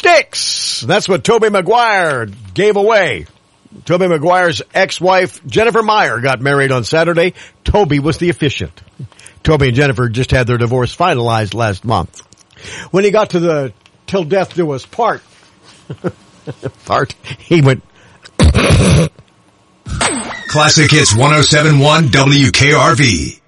sticks. That's what Tobey Maguire gave away. Tobey Maguire's ex-wife, Jennifer Meyer, got married on Saturday. Tobey was the officiant. Tobey and Jennifer just had their divorce finalized last month. When he got to the till death do us part, he went... Classic Hits 107.1 WKRV.